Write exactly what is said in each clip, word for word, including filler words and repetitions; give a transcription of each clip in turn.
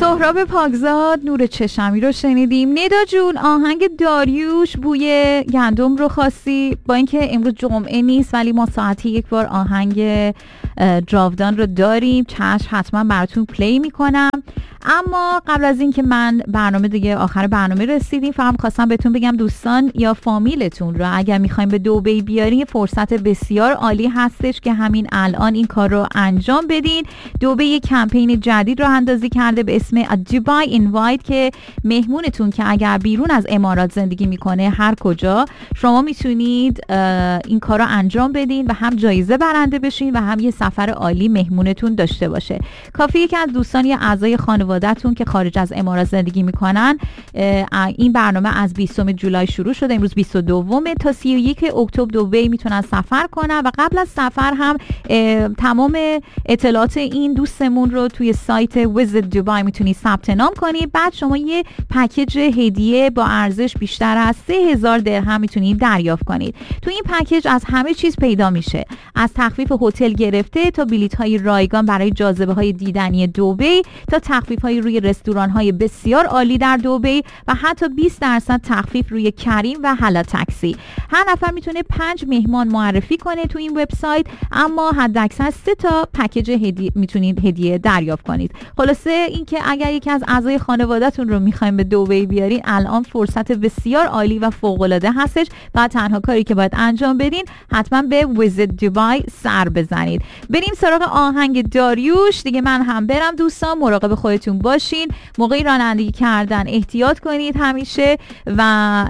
سهراب پاکزاد نور چشمی رو شنیدیم. ندا جون آهنگ داریوش بوی گندم رو خواستی، با اینکه امروز جمعه نیست ولی ما ساعتی یک بار آهنگ جاودان رو داریم، چشم حتما براتون پلی میکنم. اما قبل از این که من برنامه دیگه آخر برنامه رسیدیم، فقط خواستم بهتون بگم دوستان یا فامیلتون رو اگر میخوایم به دبی بیارین فرصت بسیار عالی هستش که همین الان این کار رو انجام بدین. دبی یک کمپین جدید رو اندازی کرده به اسم دبی اینوایت که مهمونتون که اگر بیرون از امارات زندگی میکنه هر کجا شما میتونید این کار رو انجام بدین و هم جایزه برنده بشین و هم یه سفر عالی مهمونتون داشته باشه. کافیه که از دوستان یا اعضای خانواده‌تون که خارج از امارات زندگی میکنن، این برنامه از بیستم جولای شروع شده، امروز بیست و دو تا سی و یک اکتبر دبی میتونن سفر کنن و قبل از سفر هم تمام اطلاعات این دوستمون رو توی سایت ویزیت دبی میتونید ثبت نام کنید. بعد شما یه پکیج هدیه با ارزش بیشتر از سه هزار درهم میتونید دریافت کنید. تو این پکیج از همه چیز پیدا میشه، از تخفیف هتل گرفته تا بلیط های رایگان برای جاذبه های دیدنی دبی تا تخفیف های روی رستوران های بسیار عالی در دبی و حتی بیست درصد تخفیف روی کریم و هلا تاکسی. هر نفر میتونه پنج مهمان معرفی کنه تو این وبسایت، اما حداکثر سه تا پکیج هدیه میتونید هدیه دریافت کنید. خلاصه اینکه اگر یکی از اعضای خانواده‌تون رو میخوایم به دبی بیارین، الان فرصت بسیار عالی و فوق العاده هستش و تنها کاری که باید انجام بدین حتما به ویزیت دبی سر بزنید. بریم سراغ آهنگ داریوش دیگه. من هم برم دوستان، مراقب خودتون باشین، موقع رانندگی کردن احتیاط کنید همیشه. و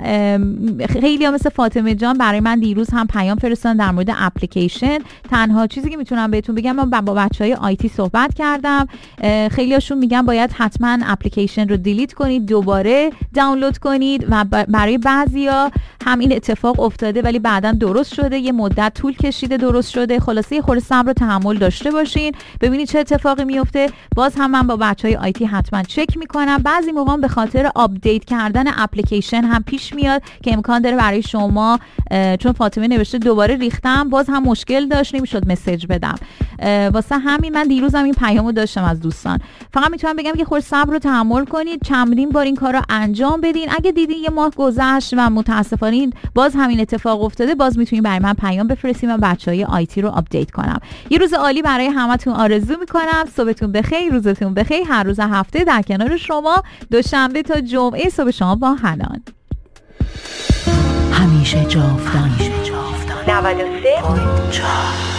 خیلی ها مثل فاطمه جان برای من دیروز هم پیام فرستادن در مورد اپلیکیشن. تنها چیزی که میتونم بهتون بگم، من با بچهای آیتی صحبت کردم، خیلی هاشون میگن باید حتما اپلیکیشن رو دیلیت کنید، دوباره دانلود کنید و برای بعضیا هم این اتفاق افتاده ولی بعداً درست شده، یه مدت طول کشیده درست شده. خلاصه یه خورده صبر و تحمل داشته باشین ببینید چه اتفاقی میفته. باز هم من با بچهای آیتی حتما چک میکنم. بعضی موقع به خاطر آپدیت کردن اپلیکیشن هم پیش میاد که امکان داره برای شما، چون فاطمه نوشته دوباره ریختم، باز هم مشکل داشت نمیشد مسیج بدم. واسه همین من دیروزم این پیامو داشتم از دوستان. فقط میتونم بگم که خود صبر و تحمل کنید، چندین بار این کارو انجام بدین. اگه دیدین یه ماه گذشت و متاسفانه باز همین اتفاق افتاده، باز میتونین برای من پیام بفرستین و بچهای آیتی رو آپدیت کنم. یه روز عالی برای همتون آرزو میکنم. صبحتون بخیر، روزتون بخیر. هر روز هفته در کنار شما، دوشنبه تا جمعه صبح شما با حنان. همیشه جاودان. نود و سه